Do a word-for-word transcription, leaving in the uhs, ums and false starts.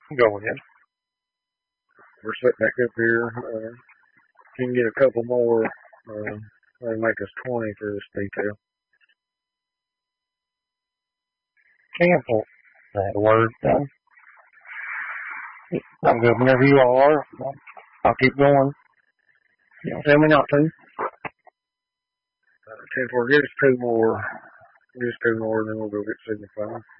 Go ahead. We're sitting back up here. Uh, can get a couple more. Uh, that'll make us twenty for this detail. Cancel that word then. I'm good whenever you all are. I'll keep going. You don't tell me not to. Uh, ten four, give us two more. Give us two more, and then we'll go get signal five.